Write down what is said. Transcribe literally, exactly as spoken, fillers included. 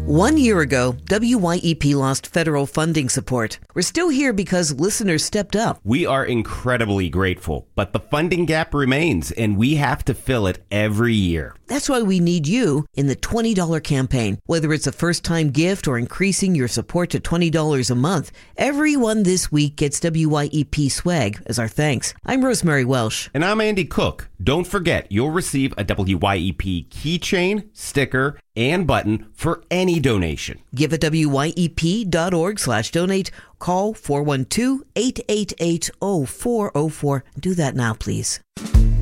One year ago, W Y E P lost federal funding support. We're still here because listeners stepped up. We are incredibly grateful, but the funding gap remains, and we have to fill it every year. That's why we need you in the twenty dollars campaign. Whether it's a first-time gift or increasing your support to twenty dollars a month, everyone this week gets W Y E P swag as our thanks. I'm Rosemary Welsh. And I'm Andy Cook. Don't forget, you'll receive a W Y E P keychain, sticker, and button for any donation. Give at W Y E P dot org slash donate. Call four one two, eight eight eight, zero four zero four. Do that now, please.